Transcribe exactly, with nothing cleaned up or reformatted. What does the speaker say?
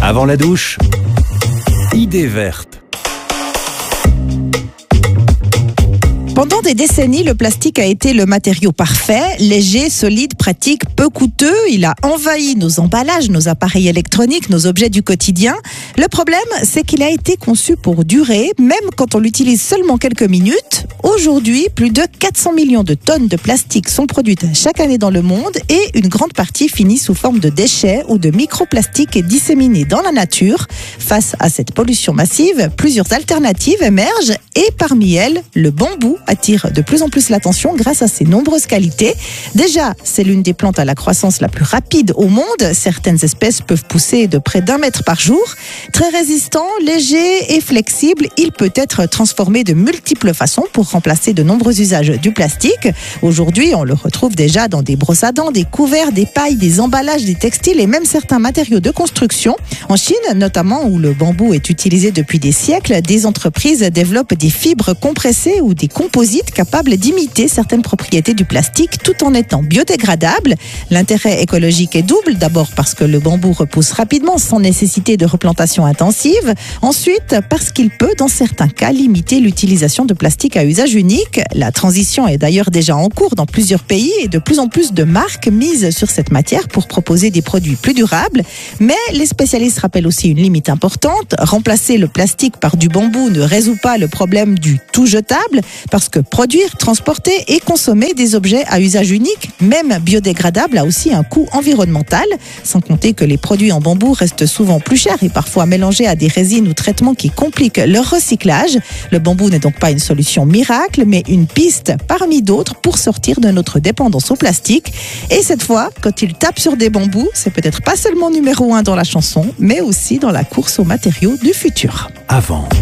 Avant la douche, idée verte. Pendant des décennies, le plastique a été le matériau parfait, léger, solide, pratique, peu coûteux. Il a envahi nos emballages, nos appareils électroniques, nos objets du quotidien. Le problème, c'est qu'il a été conçu pour durer, même quand on l'utilise seulement quelques minutes. Aujourd'hui, plus de quatre cents millions de tonnes de plastique sont produites chaque année dans le monde et une grande partie finit sous forme de déchets ou de microplastiques disséminés dans la nature. Face à cette pollution massive, plusieurs alternatives émergent et parmi elles, le bambou attire de plus en plus l'attention grâce à ses nombreuses qualités. Déjà, c'est l'une des plantes à la croissance la plus rapide au monde. Certaines espèces peuvent pousser de près d'un mètre par jour. Très résistant, léger et flexible, il peut être transformé de multiples façons pour remplacer de nombreux usages du plastique. Aujourd'hui, on le retrouve déjà dans des brosses à dents, des couverts, des pailles, des emballages, des textiles et même certains matériaux de construction. En Chine, notamment, où le bambou est utilisé depuis des siècles, des entreprises développent des fibres compressées ou des composites capables d'imiter certaines propriétés du plastique tout en étant biodégradables. L'intérêt écologique est double, d'abord parce que le bambou repousse rapidement sans nécessiter de replantation intensive. Ensuite, parce qu'il peut, dans certains cas, limiter l'utilisation de plastique à usage unique. La transition est d'ailleurs déjà en cours dans plusieurs pays et de plus en plus de marques misent sur cette matière pour proposer des produits plus durables. Mais les spécialistes rappellent aussi une limite importante. Remplacer le plastique par du bambou ne résout pas le problème du tout jetable parce que produire, transporter et consommer des objets à usage unique, même biodégradables, a aussi un coût environnemental. Sans compter que les produits en bambou restent souvent plus chers et parfois mélangés à des résines ou traitements qui compliquent leur recyclage. Le bambou n'est donc pas une solution miracle, mais une piste parmi d'autres pour sortir de notre dépendance au plastique. Et cette fois, quand il tape sur des bambous, c'est peut-être pas seulement numéro un dans la chanson, mais aussi dans la course aux matériaux du futur. Avant.